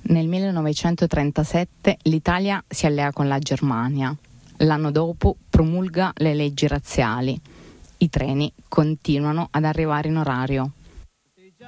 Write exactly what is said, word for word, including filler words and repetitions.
Nel millenovecentotrentasette l'Italia si allea con la Germania. L'anno dopo promulga le leggi razziali. I treni continuano ad arrivare in orario.